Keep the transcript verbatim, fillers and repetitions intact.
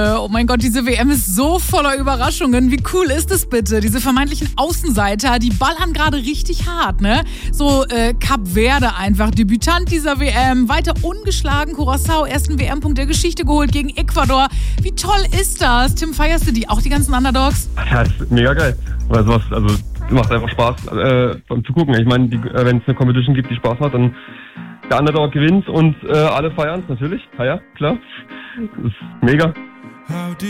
Oh mein Gott, diese W M ist so voller Überraschungen. Wie cool ist es bitte? Diese vermeintlichen Außenseiter, die ballern gerade richtig hart, ne? So äh, Kap Verde einfach, Debütant dieser W M, weiter ungeschlagen, Curaçao, ersten W M-Punkt der Geschichte geholt gegen Ecuador. Wie toll ist das? Tim, feierst du die auch, die ganzen Underdogs? Ja, ist mega geil. Weil sowas, also macht einfach Spaß äh, beim Zugucken. Ich meine, äh, wenn es eine Competition gibt, die Spaß macht, dann der Underdog gewinnt und äh, alle feiern es natürlich. Ja, ja, klar. Das ist mega.